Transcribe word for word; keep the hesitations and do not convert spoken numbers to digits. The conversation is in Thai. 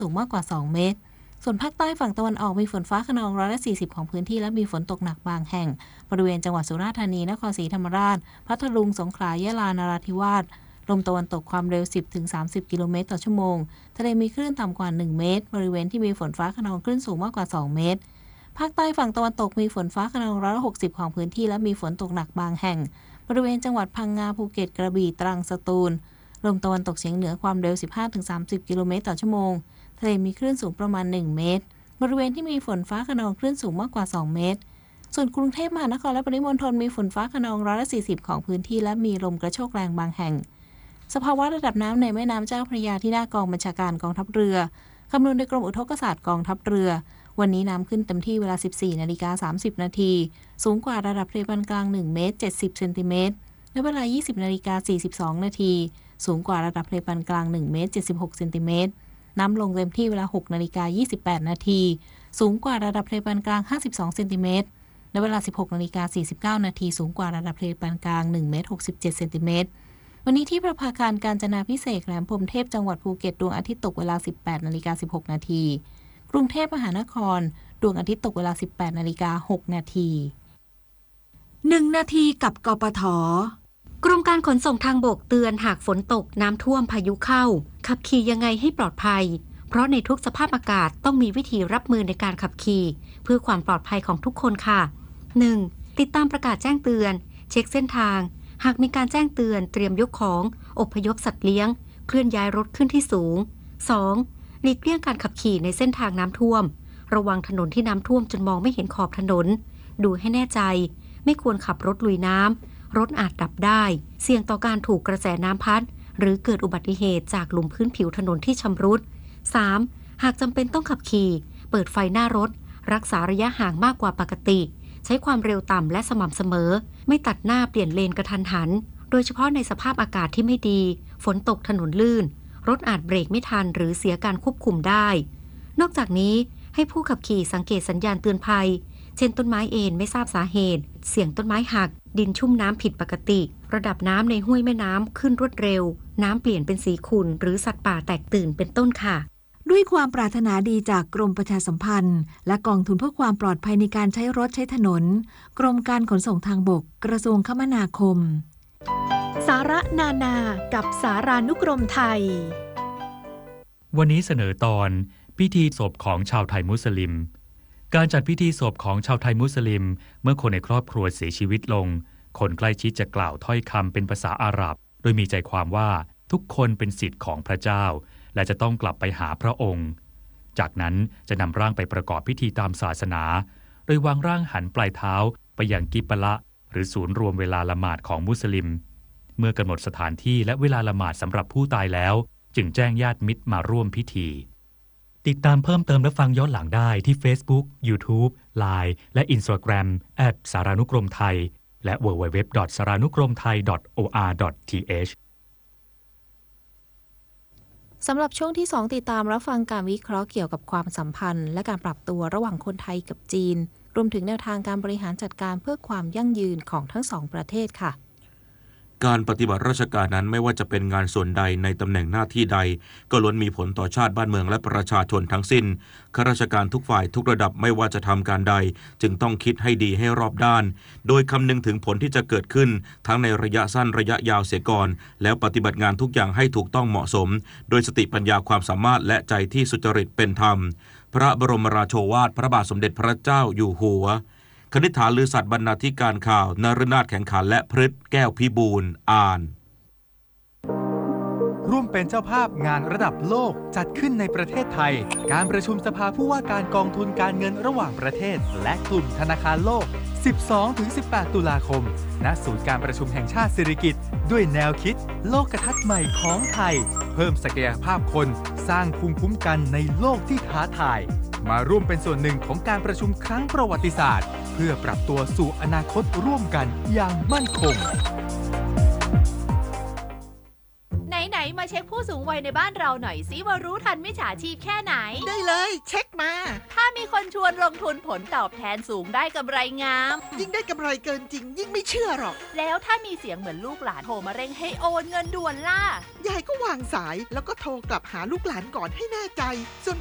สูงมากกว่าสองเมตรส่วนภาคใต้ฝั่งตะวันออกมีฝนฟ้าคะนองร้อยละสี่สิบของพื้นที่และมีฝนตกหนักบางแห่งบริเวณจังหวัดสุราษฎร์ธานีนครศรีธรรมราชพัทลุงสงขลายะลานราธิวาสลมตะวันตกความเร็ว สิบถึงสามสิบ กิโลเมตรต่อชั่วโมงทะเลมีคลื่นต่ำกว่าหนึ่งเมตรบริเวณที่มีฝนฟ้าคะนองคลื่นสูงมากกว่าสองเมตรภาคใต้ฝั่งตะวันตกมีฝนฟ้าคะนองร้อยละหกสิบของพื้นที่และมีฝนตกหนักบางแห่งบริเวณจังหวัดพังงาภูเก็ตกระบี่ตรังสตูลลมตะวันตกเฉียงเหนือความเร็ว สิบห้าถึงสามสิบ กิโลเมตรต่อชั่วโมงทะเลมีคลื่นสูงประมาณหนึ่งเมตรบริเวณที่มีฝนฟ้าคะนองคลื่นสูงมากกว่าสองเมตรส่วนกรุงเทพมหานครและปริมณฑลมีฝนฟ้าคะนองร้อยละสี่สิบของพื้นที่และมีลมกระโชกแรงบางแห่งสภาวะระดับน้ำในแม่น้ำเจ้าพระยาที่หน้ากองบัญชาการกองทัพเรือคำนวณโดยกรมอุทกศาสตร์กองทัพเรือวันนี้น้ำขึ้นเต็มที่เวลา สิบสี่นาฬิกาสามสิบนาทีสูงกว่าระดับทะเลปานกลางหนึ่งเมตรเจ็ดสิบเซนติเมตรและเวลา ยี่สิบนาฬิกาสี่สิบสองนาทีสูงกว่าระดับทะเลปานกลางหนึ่งเมตรเจ็ดสิบหกเซนติเมตรน้ำลงเต็มที่เวลา หกนาฬิกายี่สิบแปดนาทีสูงกว่าระดับทะเลปานกลางห้าสิบสองเซนติเมตรและเวลา สิบหกนาฬิกาสี่สิบเก้านาทีสูงกว่าระดับทะเลปานกลางหนึ่งเมตรหกสิบเจ็ดเซนติเมตรวันนี้ที่ประภาคารกาญจนาภิเษกแหลมพรหมเทพจังหวัดภูเก็ตดวงอาทิตย์ตกเวลา สิบแปดนาฬิกาสิบหกนาทีกรุงเทพมหานครดวงอาทิตย์ตกเวลา สิบแปดนาฬิกาหกนาทีหนึ่งนาทีกับกปท. กรมการขนส่งทางบกเตือนหากฝนตกน้ำท่วมพายุเข้าขับขี่ยังไงให้ปลอดภัยเพราะในทุกสภาพอากาศต้องมีวิธีรับมือในการขับขี่เพื่อความปลอดภัยของทุกคนค่ะ หนึ่ง. ติดตามประกาศแจ้งเตือนเช็คเส้นทางหากมีการแจ้งเตือนเตรียมยกของอพยพสัตว์เลี้ยงเคลื่อนย้ายรถขึ้นที่สูง สอง. หลีกเลี่ยงการขับขี่ในเส้นทางน้ำท่วมระวังถนนที่น้ำท่วมจนมองไม่เห็นขอบถนนดูให้แน่ใจไม่ควรขับรถลุยน้ำรถอาจดับได้เสี่ยงต่อการถูกกระแสน้ำพัดหรือเกิดอุบัติเหตุจากหลุมพื้นผิวถนนที่ชำรุด สาม. หากจำเป็นต้องขับขี่เปิดไฟหน้ารถรักษาระยะห่างมากกว่าปกติใช้ความเร็วต่ำและสม่ำเสมอไม่ตัดหน้าเปลี่ยนเลนกระทันหันโดยเฉพาะในสภาพอากาศที่ไม่ดีฝนตกถนนลื่นรถอาจเบรกไม่ทันหรือเสียการควบคุมได้นอกจากนี้ให้ผู้ขับขี่สังเกตสัญญาณเตือนภัยเช่นต้นไม้เอ็นไม่ทราบสาเหตุเสียงต้นไม้หักดินชุ่มน้ำผิดปกติระดับน้ำในห้วยแม่น้ำขึ้นรวดเร็วน้ำเปลี่ยนเป็นสีขุ่นหรือสัตว์ป่าแตกตื่นเป็นต้นค่ะด้วยความปรารถนาดีจากกรมประชาสัมพันธ์และกองทุนเพื่อความปลอดภัยในการใช้รถใช้ถนนกรมการขนส่งทางบกกระทรวงคมนาคมสาระนานากับสารานุกรมไทยวันนี้เสนอตอนพิธีศพของชาวไทยมุสลิมการจัดพิธีศพของชาวไทยมุสลิมเมื่อคนในครอบครัวเสียชีวิตลงคนใกล้ชิดจะกล่าวถ้อยคำเป็นภาษาอาหรับโดยมีใจความว่าทุกคนเป็นศิษย์ของพระเจ้าและจะต้องกลับไปหาพระองค์จากนั้นจะนำร่างไปประกอบพิธีตามศาสนาโดยวางร่างหันปลายเท้าไปยังกิบละหรือศูนย์รวมเวลาละหมาดของมุสลิมเมื่อกำหนดสถานที่และเวลาละหมาดสำหรับผู้ตายแล้วจึงแจ้งญาติมิตรมาร่วมพิธีติดตามเพิ่มเติมและฟังย้อนหลังได้ที่ Facebook, YouTube, ไลน์ และ Instagram แอท สารานุกรมไทยและ ดับเบิลยู ดับเบิลยู ดับเบิลยู ดอท สารานุกรมไทย ดอท โอ อาร์ ดอท ที เอชสำหรับช่วงที่สองติดตามรับฟังการวิเคราะห์เกี่ยวกับความสัมพันธ์และการปรับตัวระหว่างคนไทยกับจีนรวมถึงแนวทางการบริหารจัดการเพื่อความยั่งยืนของทั้งสองประเทศค่ะการปฏิบัติราชการนั้นไม่ว่าจะเป็นงานส่วนใดในตำแหน่งหน้าที่ใดก็ล้วนมีผลต่อชาติบ้านเมืองและประชาชนทั้งสิ้นข้าราชการทุกฝ่ายทุกระดับไม่ว่าจะทำการใดจึงต้องคิดให้ดีให้รอบด้านโดยคำนึงถึงผลที่จะเกิดขึ้นทั้งในระยะสั้นระยะยาวเสียก่อนแล้วปฏิบัติงานทุกอย่างให้ถูกต้องเหมาะสมโดยสติปัญญาความสามารถและใจที่สุจริตเป็นธรรมพระบรมราโชวาทพระบาทสมเด็จพระเจ้าอยู่หัวคณิษฐาลือสัตย์บรรณาธิการข่าวนฤนาถแข่งขันและพฤทธิ์แก้วพิบูลย์อ่านร่วมเป็นเจ้าภาพงานระดับโลกจัดขึ้นในประเทศไทยการประชุมสภาผู้ว่าการกองทุนการเงินระหว่างประเทศและกลุ่มธนาคารโลก สิบสองถึงสิบแปด ตุลาคมณศูนย์การประชุมแห่งชาติสิริกิติ์ด้วยแนวคิดโลกทัศน์ใหม่ของไทยเพิ่มศักยภาพคนสร้างภูมิคุ้มกันในโลกที่ท้าทายมาร่วมเป็นส่วนหนึ่งของการประชุมครั้งประวัติศาสตร์เพื่อปรับตัวสู่อนาคตร่วมกันอย่างมั่นคงไหนมาเช็คผู้สูงวัยในบ้านเราหน่อยซิว่ารู้ทันมิจฉาชีพแค่ไหนได้เลยเช็คมาถ้ามีคนชวนลงทุนผลตอบแทนสูงได้กำไรงามยิ่งได้กำไรเกินจริง ยิ่งไม่เชื่อหรอกแล้วถ้ามีเสียงเหมือนลูกหลานโทรมาเร่งให้โอนเงินด่วนล่ะยายก็วางสายแล้วก็โทรกลับหาลูกหลานก่อนให้แน่ใจส่วน